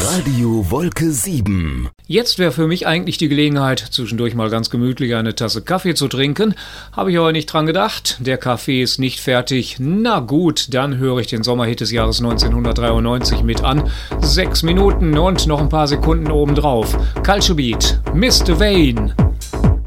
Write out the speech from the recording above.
Radio Wolke 7. Jetzt wäre für mich eigentlich die Gelegenheit, zwischendurch mal ganz gemütlich eine Tasse Kaffee zu trinken. Habe ich aber nicht dran gedacht. Der Kaffee ist nicht fertig. Na gut, dann höre ich den Sommerhit des Jahres 1993 mit an. 6 Minuten und noch ein paar Sekunden obendrauf. Culture Beat, Mr. Vane.